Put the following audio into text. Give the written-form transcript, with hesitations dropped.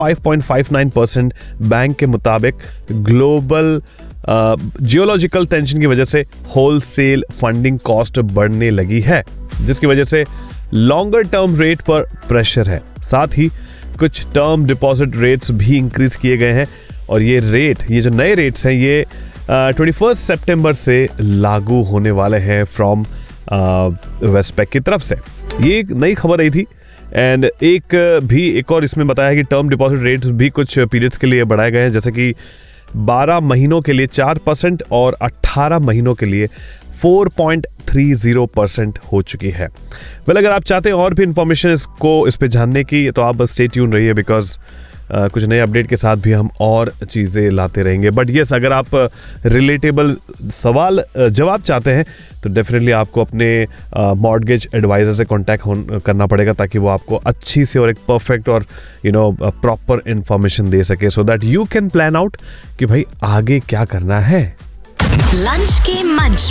5.59% bank के मुताबिक global geological tension की वजह से होलसेल फंडिंग कॉस्ट बढ़ने लगी है, जिसकी वजह से लॉन्गर टर्म रेट पर प्रेशर है। साथ ही कुछ टर्म डिपॉजिट रेट्स भी इंक्रीज किए गए हैं और ये जो नए रेट्स हैं ये 21 सितंबर से लागू होने वाले हैं फ्रॉम वेस्टपैक की तरफ से। ये एक नई खबर आई थी एंड एक और इसमें बताया कि टर्म डिपॉजिट रेट्स भी कुछ पीरियड्स के लिए बढ़ाए गए हैं, जैसे कि 12 महीनों के लिए 4% और 18 महीनों के लिए 4.30% हो चुकी है। अगर आप चाहते हैं और भी इंफॉर्मेशन इस पे जानने की तो आप बस स्टे ट्यून रहिए, बिकॉज कुछ नए अपडेट के साथ भी हम और चीज़ें लाते रहेंगे। बट यस, अगर आप रिलेटेबल सवाल जवाब चाहते हैं तो डेफिनेटली आपको अपने मॉर्गेज एडवाइजर से कांटेक्ट करना पड़ेगा, ताकि वो आपको अच्छी से और एक परफेक्ट और प्रॉपर इंफॉर्मेशन दे सके, so that you can plan out कि भाई आगे क्या करना है। लंच के मंच